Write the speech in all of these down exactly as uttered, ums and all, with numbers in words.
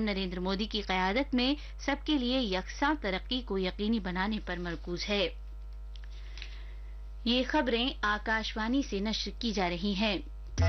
نریندر مودی کی قیادت میں سب کے لیے یکساں ترقی کو یقینی بنانے پر مرکوز ہے۔ یہ خبریں آکاشوانی سے نشر کی جا رہی ہیں۔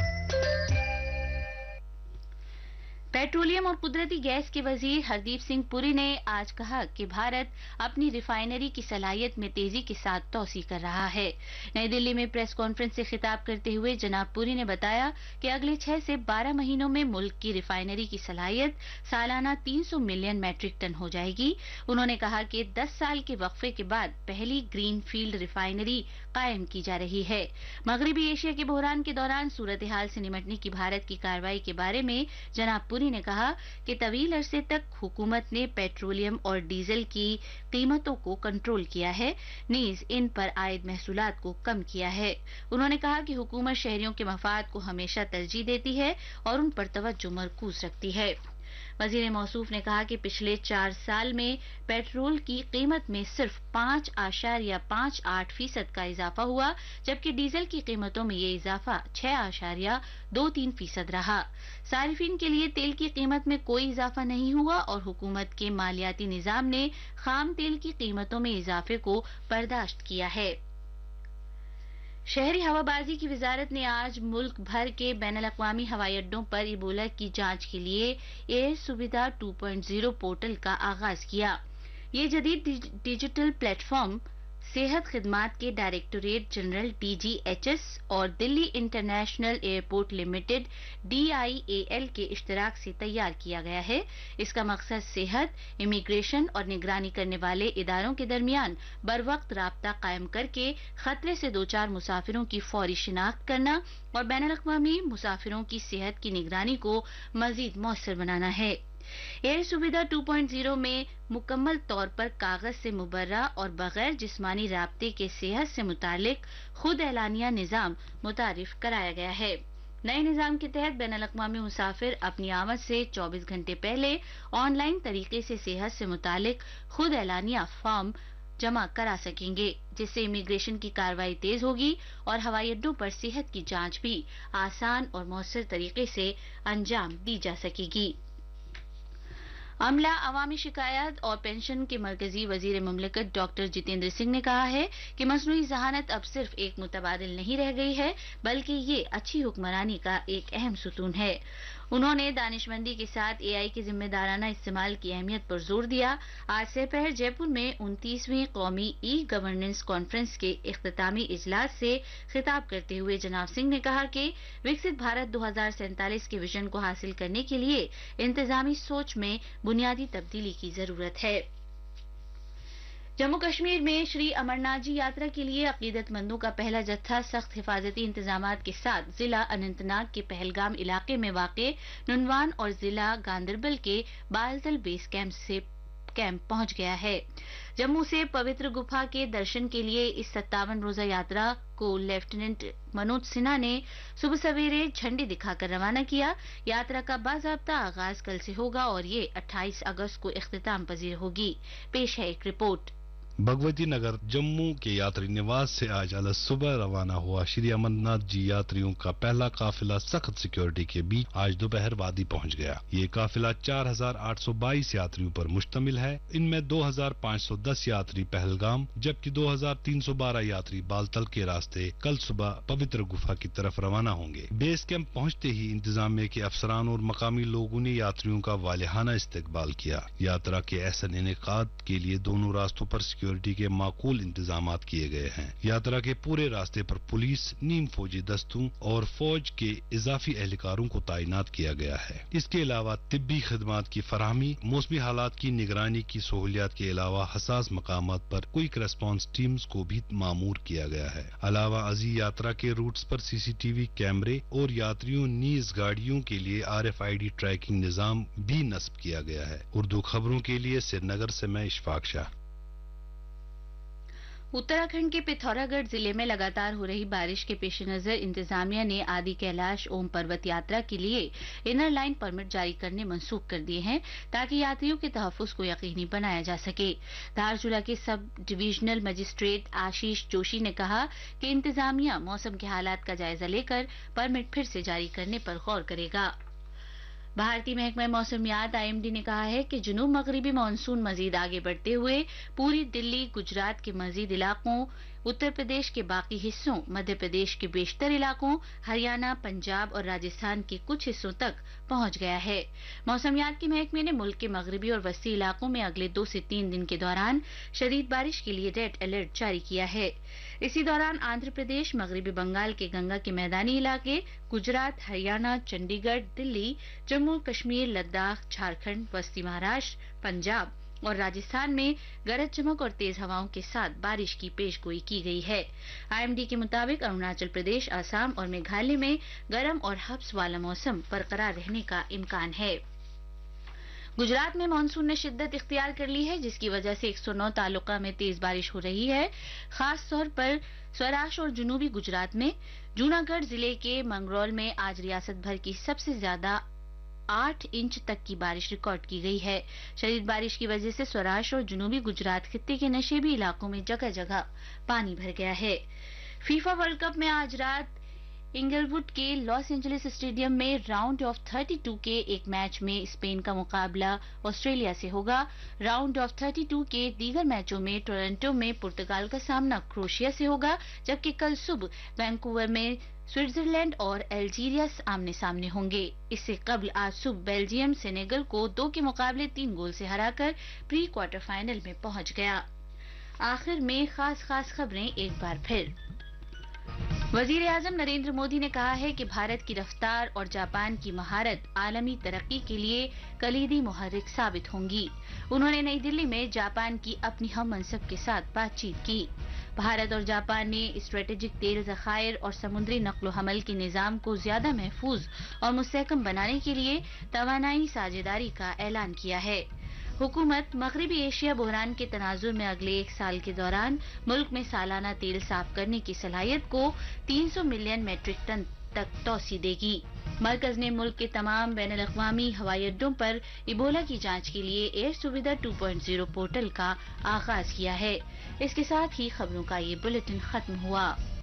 پیٹرولیم اور قدرتی گیس کے وزیر ہردیپ سنگھ پوری نے آج کہا کہ بھارت اپنی ریفائنری کی صلاحیت میں تیزی کے ساتھ توسیع کر رہا ہے۔ نئی دلی میں پریس کانفرنس سے خطاب کرتے ہوئے جناب پوری نے بتایا کہ اگلے چھ سے بارہ مہینوں میں ملک کی ریفائنری کی صلاحیت سالانہ تین سو ملین میٹرک ٹن ہو جائے گی۔ انہوں نے کہا کہ دس سال کے وقفے کے بعد پہلی گرین فیلڈ ریفائنری قائم کی جا رہی ہے۔ مغربی ایشیا کے بحران کے دوران صورتحال سے نمٹنے کی بھارت کی کارروائی کے بارے میں جناب پوری نے کہا کہ طویل عرصے تک حکومت نے پیٹرولیم اور ڈیزل کی قیمتوں کو کنٹرول کیا ہے، نیز ان پر عائد محصولات کو کم کیا ہے۔ انہوں نے کہا کہ حکومت شہریوں کے مفاد کو ہمیشہ ترجیح دیتی ہے اور ان پر توجہ مرکوز رکھتی ہے۔ وزیر موصوف نے کہا کہ پچھلے چار سال میں پیٹرول کی قیمت میں صرف پانچ اشاریہ پانچ آٹھ فیصد کا اضافہ ہوا، جبکہ ڈیزل کی قیمتوں میں یہ اضافہ چھ اشاریہ دو تین فیصد رہا۔ صارفین کے لیے تیل کی قیمت میں کوئی اضافہ نہیں ہوا اور حکومت کے مالیاتی نظام نے خام تیل کی قیمتوں میں اضافے کو برداشت کیا ہے۔ شہری ہوابازی کی وزارت نے آج ملک بھر کے بین الاقوامی ہوائی اڈوں پر ایبولا کی جانچ کے لیے ایئر سویدھا ٹو پوائنٹ زیرو پورٹل کا آغاز کیا۔ یہ جدید ڈیجیٹل پلیٹ فارم صحت خدمات کے directorate general D G H S اور دلی international airport limited D I A L کے اشتراک سے تیار کیا گیا ہے۔ اس کا مقصد صحت، امیگریشن اور نگرانی کرنے والے اداروں کے درمیان بروقت رابطہ قائم کر کے خطرے سے دوچار مسافروں کی فوری شناخت کرنا اور بین الاقوامی مسافروں کی صحت کی نگرانی کو مزید مؤثر بنانا ہے۔ ایئر سویدھا ٹو پوائنٹ زیرو میں مکمل طور پر کاغذ سے مبرہ اور بغیر جسمانی رابطے کے صحت سے متعلق خود اعلانیہ نظام متعارف کرایا گیا ہے۔ نئے نظام کے تحت بین الاقوامی مسافر اپنی آمد سے چوبیس گھنٹے پہلے آن لائن طریقے سے صحت سے متعلق خود اعلانیہ فارم جمع کرا سکیں گے، جس سے امیگریشن کی کارروائی تیز ہوگی اور ہوائی اڈوں پر صحت کی جانچ بھی آسان اور مؤثر طریقے سے انجام دی جا سکے گی۔ عملہ، عوامی شکایات اور پنشن کے مرکزی وزیر مملکت ڈاکٹر جتیندر سنگھ نے کہا ہے کہ مصنوعی ذہانت اب صرف ایک متبادل نہیں رہ گئی ہے، بلکہ یہ اچھی حکمرانی کا ایک اہم ستون ہے۔ انہوں نے دانش مندی کے ساتھ اے آئی کے ذمہ دارانہ استعمال کی اہمیت پر زور دیا۔ آج سے پہر جے پور میں انتیسویں قومی ای گورننس کانفرنس کے اختتامی اجلاس سے خطاب کرتے ہوئے جناب سنگھ نے کہا کہ وکست بھارت دو ہزار سینتالیس کے وژن کو حاصل کرنے کے لیے انتظامی سوچ میں بنیادی تبدیلی کی ضرورت ہے۔ جموں کشمیر میں شری امرناتھ جی یاترا کے لیے عقیدت مندوں کا پہلا جتھا سخت حفاظتی انتظامات کے ساتھ ضلع اننت ناگ کے پہلگام علاقے میں واقع ننوان اور ضلع گاندربل کے بالتل بیس کیمپ سے کیمپ پہنچ گیا ہے۔ جموں سے پوتر گپھا کے درشن کے لیے اس ستاون روزہ یاترا کو لیفٹیننٹ منوج سنہا نے صبح سویرے جھنڈی دکھا کر روانہ کیا۔ یاترا کا باضابطہ آغاز کل سے ہوگا اور یہ اٹھائیس اگست کو اختتام پذیر ہوگی۔ پیش ہے ایک رپورٹ۔ بھگوتی نگر جموں کے یاتری نواس سے آج الگ صبح روانہ ہوا شری امرناتھ جی یاتریوں کا پہلا قافلہ سخت سیکیورٹی کے بیچ آج دوپہر وادی پہنچ گیا۔ یہ قافلہ چار ہزار آٹھ سو بائیس یاتریوں پر مشتمل ہے۔ ان میں دو ہزار پانچ سو دس یاتری پہلگام جبکہ دو ہزار تین سو بارہ یاتری بالتل کے راستے کل صبح پوتر گپھا کی طرف روانہ ہوں گے۔ بیس کیمپ پہنچتے ہی انتظامیہ کے افسران اور مقامی لوگوں نے یاتریوں کا والہانہ استقبال کیا۔ یاترا کے احسن انعقاد کے لیے دونوں راستوں پر سیکیورٹی کے معقول انتظامات کیے گئے ہیں۔ یاترا کے پورے راستے پر پولیس، نیم فوجی دستوں اور فوج کے اضافی اہلکاروں کو تعینات کیا گیا ہے۔ اس کے علاوہ طبی خدمات کی فراہمی، موسمی حالات کی نگرانی کی سہولیات کے علاوہ حساس مقامات پر کوئک ریسپانس ٹیمز کو بھی معمور کیا گیا ہے۔ علاوہ ازیں یاترا کے روٹس پر سی سی ٹی وی کیمرے اور یاتریوں نیز گاڑیوں کے لیے R F I D tracking نظام بھی نصب کیا گیا ہے۔ اردو خبروں کے لیے سری نگر سے میں اشفاق شاہ۔ اتراکھنڈ کے پتھورا گڑھ ضلع میں لگاتار ہو رہی بارش کے پیش نظر انتظامیہ نے آدی کیلاش اوم پروت یاترا کے لیے انر لائن پرمٹ جاری کرنے منسوخ کر دیے ہیں تاکہ یاتریوں کے تحفظ کو یقینی بنایا جا سکے۔ دھارچولہ کے sub divisional magistrate Ashish Joshi نے کہا کہ انتظامیہ موسم کے حالات کا جائزہ لے کر پرمٹ پھر سے جاری کرنے پر غور کرے گا۔ بھارتی محکمہ موسمیات آئی ایم ڈی نے کہا ہے کہ جنوب مغربی مانسون مزید آگے بڑھتے ہوئے پوری دلی، گجرات کے مزید علاقوں، اتر پردیش کے باقی حصوں، مدھیہ پردیش کے بیشتر علاقوں، ہریانہ، پنجاب اور راجستھان کے کچھ حصوں تک پہنچ گیا ہے۔ موسمیات کے محکمے نے ملک کے مغربی اور وسطی علاقوں میں اگلے دو سے تین دن کے دوران شدید بارش کے لیے ریڈ الرٹ جاری کیا ہے۔ اسی دوران آندھرا پردیش، مغربی بنگال کے گنگا کے میدانی علاقے، گجرات، ہریانہ، چنڈی گڑھ، دلی، جموں کشمیر، لداخ، جھارکھنڈ، وسطی مہاراشٹر، پنجاب اور راجستھان میں گرج چمک اور تیز ہواؤں کے ساتھ بارش کی پیش گوئی کی گئی ہے۔ آئی ایم ڈی کے مطابق اروناچل پردیش، آسام اور میگھالیہ میں گرم اور ہبس والا موسم برقرار رہنے کا امکان ہے۔ گجرات میں مانسون نے شدت اختیار کر لی ہے، جس کی وجہ سے ایک سو نو تعلقہ میں تیز بارش ہو رہی ہے، خاص طور پر سوراشٹر اور جنوبی گجرات میں۔ جوناگڑھ ضلع کے منگرول میں آج ریاست بھر کی سب سے زیادہ آٹھ انچ تک کی بارش ریکارڈ کی گئی ہے۔ شدید بارش کی وجہ سے سوراشٹر اور جنوبی گجرات خطے کے نشیبی علاقوں میں جگہ جگہ پانی بھر گیا ہے۔ فیفا ورلڈ کپ میں آج رات انگلووڈ کے لاس اینجلس اسٹیڈیم میں راؤنڈ آف بتیس کے ایک میچ میں اسپین کا مقابلہ آسٹریلیا سے ہوگا۔ راؤنڈ آف بتیس کے دیگر میچوں میں ٹورنٹو میں پرتگال کا سامنا کروشیا سے ہوگا، جبکہ کل صبح وینکوور میں سوئٹزرلینڈ اور الجیریا آمنے سامنے ہوں گے۔ اس سے قبل آج صبح بیلجیم سینیگل کو دو کے مقابلے تین گول سے ہرا کر پری کوارٹر فائنل میں پہنچ گیا۔ آخر میں خاص خاص خبریں ایک بار پھر۔ وزیر اعظم نریندر مودی نے کہا ہے کہ بھارت کی رفتار اور جاپان کی مہارت عالمی ترقی کے لیے کلیدی محرک ثابت ہوں گی۔ انہوں نے نئی دلی میں جاپان کی اپنی ہم منصب کے ساتھ بات چیت کی۔ بھارت اور جاپان نے اسٹریٹجک تیل ذخائر اور سمندری نقل و حمل کے نظام کو زیادہ محفوظ اور مستحکم بنانے کے لیے توانائی ساجھیداری کا اعلان کیا ہے۔ حکومت مغربی ایشیا بحران کے تناظر میں اگلے ایک سال کے دوران ملک میں سالانہ تیل صاف کرنے کی صلاحیت کو تین سو ملین میٹرک ٹن تک توسیع دے گی۔ مرکز نے ملک کے تمام بین الاقوامی ہوائی اڈوں پر ایبولا کی جانچ کے لیے ایئر سویدھا ٹو پوائنٹ زیرو پورٹل کا آغاز کیا ہے۔ اس کے ساتھ ہی خبروں کا یہ بلیٹن ختم ہوا۔